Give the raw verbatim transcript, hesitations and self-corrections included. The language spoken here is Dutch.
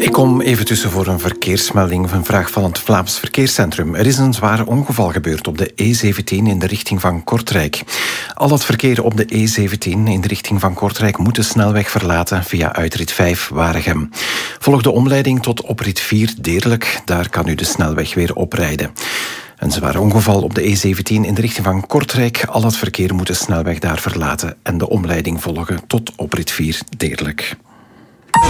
Ik kom even tussen voor een verkeersmelding of een vraag van het Vlaams Verkeerscentrum. Er is een zwaar ongeval gebeurd op de E zeventien in de richting van Kortrijk. Al het verkeer op de E zeventien in de richting van Kortrijk moet de snelweg verlaten via uitrit vijf Waregem. Volg de omleiding tot oprit vier Deerlijk. Daar kan u de snelweg weer oprijden. Een zwaar ongeval op de E zeventien in de richting van Kortrijk. Al het verkeer moet de snelweg daar verlaten en de omleiding volgen tot oprit vier Deerlijk.